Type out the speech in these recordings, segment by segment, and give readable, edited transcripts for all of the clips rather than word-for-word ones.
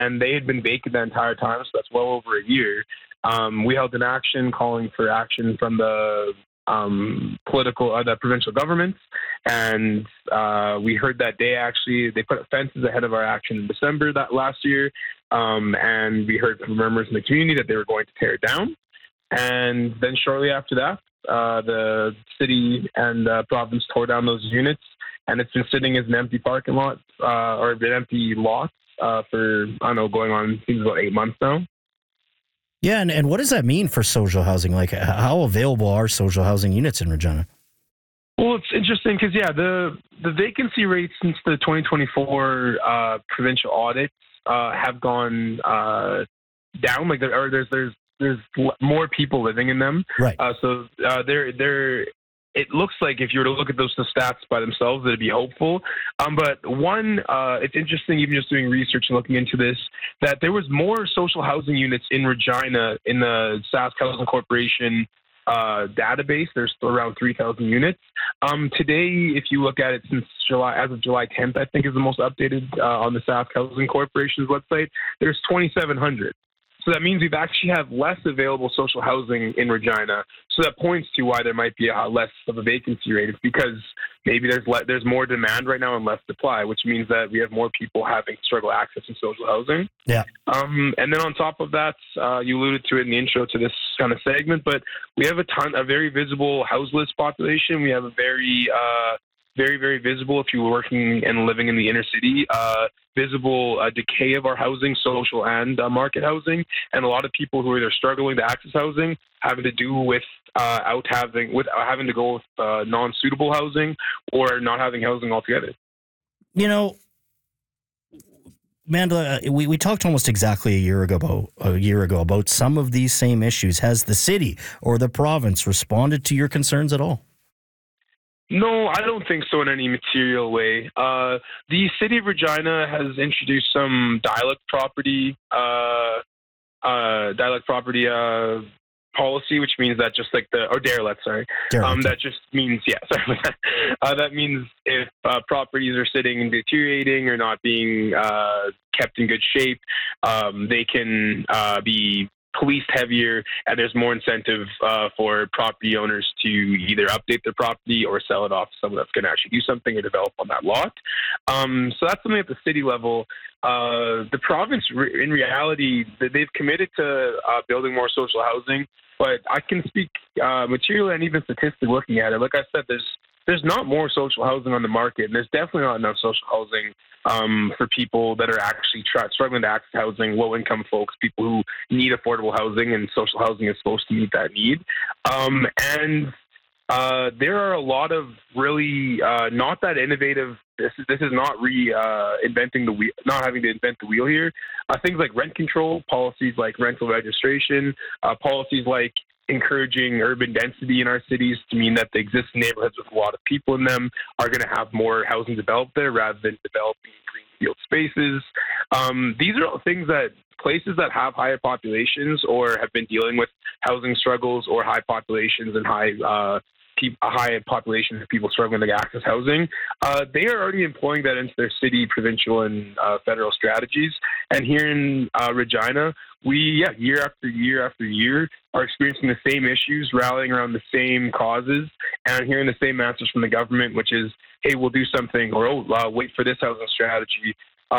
and they had been vacant the entire time, so that's well over a year. We held an action calling for action from the the provincial governments, and we heard that they put up fences ahead of our action in December that last year, and we heard from murmurs in the community that they were going to tear it down. And then shortly after that, the city and province tore down those units, and it's been sitting as an empty parking lot or an empty lot for, I don't know, going on, seems about 8 months now. Yeah, and what does that mean for social housing? Like, how available are social housing units in Regina? Well, it's interesting because, the vacancy rates since the 2024 provincial audits have gone down. Like, there's more people living in them. Right. So it looks like if you were to look at those stats by themselves, it'd be hopeful. But it's interesting, even just doing research and looking into this, that there was more social housing units in Regina in the Sask Housing Corporation database. There's around 3,000 units. Today, if you look at it since as of July 10th, I think is the most updated on the Sask Housing Corporation's website, there's 2,700. So that means we've actually have less available social housing in Regina. So that points to why there might be less of a vacancy rate. It's because maybe there's more demand right now and less supply, which means that we have more people having struggle accessing social housing. Yeah. And then on top of that, you alluded to it in the intro to this kind of segment, but we have a very visible houseless population. We have a very very visible, if you were working and living in the inner city, visible decay of our housing, social and market housing, and a lot of people who are either struggling to access housing, having to do with having to go with non-suitable housing or not having housing altogether. You know, Mandla, we talked almost exactly a year ago about some of these same issues. Has the city or the province responded to your concerns at all? No, I don't think so in any material way. The city of Regina has introduced some dialect property policy, which means that just like derelict, sorry. That just means, that means if properties are sitting and deteriorating or not being kept in good shape, they can be policed heavier, and there's more incentive for property owners to either update their property or sell it off to someone that's going to actually do something or develop on that lot. So that's something at the city level. The province, in reality, they've committed to building more social housing, but I can speak materially and even statistically looking at it. Like I said, there's not more social housing on the market, and there's definitely not enough social housing for people that are actually struggling to access housing, low-income folks, people who need affordable housing, and social housing is supposed to meet that need. And there are a lot of really not that innovative. This is not inventing the wheel, not having to invent the wheel here. Things like rent control, policies like rental registration, policies like encouraging urban density in our cities to mean that the existing neighborhoods with a lot of people in them are going to have more housing developed there rather than developing greenfield spaces. These are all things that places that have higher populations or have been dealing with housing struggles or high populations and high population of people struggling to access housing, they are already employing that into their city, provincial, and federal strategies. And here in Regina, we, year after year after year, are experiencing the same issues, rallying around the same causes, and hearing the same answers from the government, which is, hey, we'll do something, or wait for this housing strategy.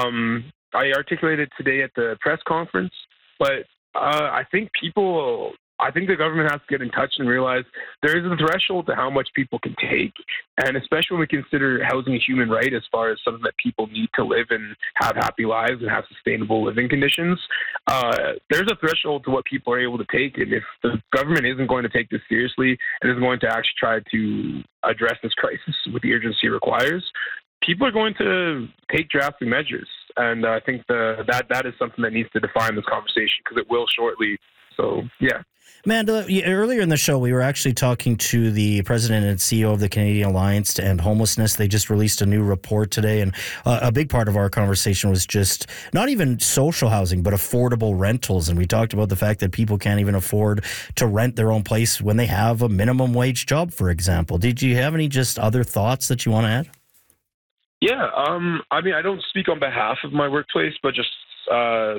I articulated today at the press conference, but I think the government has to get in touch and realize there is a threshold to how much people can take. And especially when we consider housing a human right as far as something that people need to live and have happy lives and have sustainable living conditions, there's a threshold to what people are able to take. And if the government isn't going to take this seriously and is going to actually try to address this crisis with the urgency it requires, people are going to take drastic measures. And I think that is something that needs to define this conversation, because it will shortly. So, yeah. Amanda, earlier in the show, we were actually talking to the president and CEO of the Canadian Alliance to End Homelessness. They just released a new report today, and a big part of our conversation was just not even social housing, but affordable rentals. And we talked about the fact that people can't even afford to rent their own place when they have a minimum wage job, for example. Did you have any just other thoughts that you want to add? Yeah, I mean, I don't speak on behalf of my workplace, but just